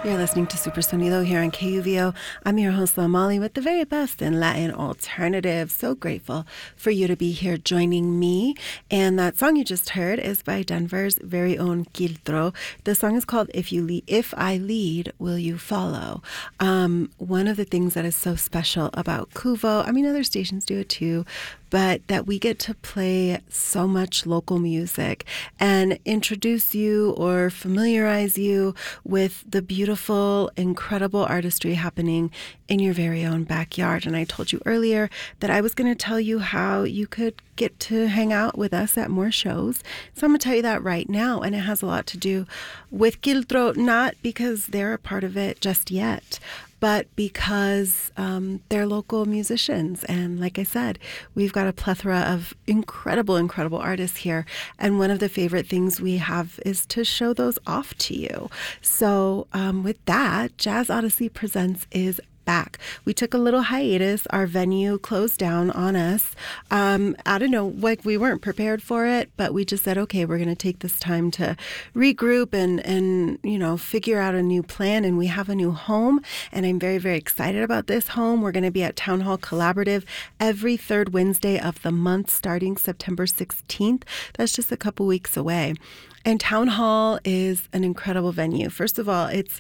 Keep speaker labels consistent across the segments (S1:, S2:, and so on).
S1: You're listening to Super Sonido here on KUVO. I'm your host, Lamali, with the very best in Latin alternative. So grateful for you to be here joining me. And that song you just heard is by Denver's very own Quiltro. The song is called If I Lead, Will You Follow? One of the things that is so special about KUVO, I mean, other stations do it too, but that we get to play so much local music and introduce you or familiarize you with the beautiful, incredible artistry happening in your very own backyard. And I told you earlier that I was going to tell you how you could get to hang out with us at more shows. So I'm going to tell you that right now. And it has a lot to do with Quiltro, not because they're a part of it just yet, but because they're local musicians. And like I said, we've got a plethora of incredible, incredible artists here. And one of the favorite things we have is to show those off to you. So with that, Jazz Odyssey Presents is back. We took a little hiatus. Our venue closed down on us. I don't know, like we weren't prepared for it, but we just said, okay, we're going to take this time to regroup and you know, figure out a new plan. And we have a new home, and I'm very, very excited about this home. We're going to be at Town Hall Collaborative every third Wednesday of the month, starting September 16th. That's just a couple weeks away. And Town Hall is an incredible venue. First of all, it's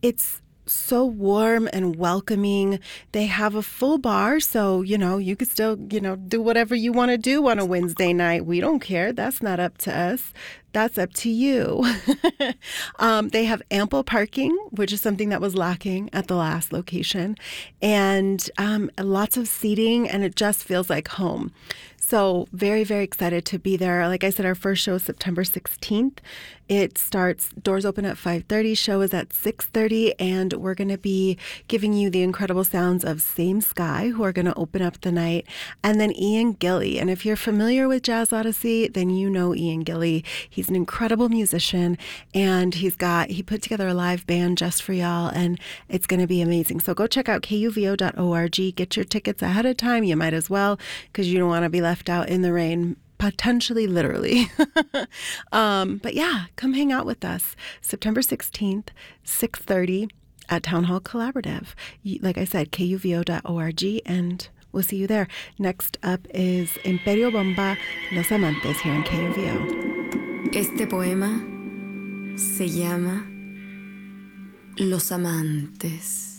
S1: so warm and welcoming. They have a full bar, so, you know, you could still, you know, do whatever you want to do on a Wednesday night. We don't care. That's not up to us. That's up to you. They have ample parking, which is something that was lacking at the last location, and lots of seating, and it just feels like home. So very, very excited to be there. Like I said, our first show is September 16th. It starts, doors open at 5:30, show is at 6:30, and we're going to be giving you the incredible sounds of Same Sky, who are going to open up the night, and then Ian Gilly. And if you're familiar with Jazz Odyssey, then you know Ian Gilly. He's an incredible musician, and he put together a live band just for y'all, and it's going to be amazing. So go check out kuvo.org, get your tickets ahead of time. You might as well, because you don't want to be left out in the rain, potentially literally. But yeah, come hang out with us. September 16th, 6:30 at Town Hall Collaborative. Like I said, kuvo.org, and we'll see you there. Next up is Imperio Bomba, Los Amantes, here on KUVO.
S2: Este poema se llama Los Amantes.